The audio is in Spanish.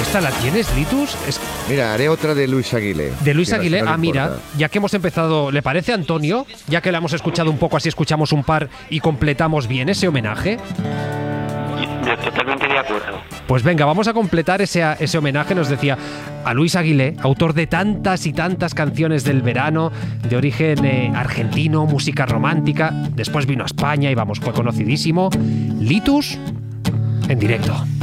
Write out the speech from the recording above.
¿Esta la tienes, Litus? Mira, haré otra de Luis Aguilé. De Luis que no Aguilé. le Mira, importa. ya que hemos empezado, ¿le parece, Antonio? Ya que la hemos escuchado un poco, así escuchamos un par y completamos bien ese homenaje. Yo totalmente de acuerdo. Pues venga, vamos a completar ese homenaje, nos decía, a Luis Aguilé, autor de tantas y tantas canciones del verano, de origen argentino, música romántica. Después vino a España y vamos, fue conocidísimo. Litus, en directo.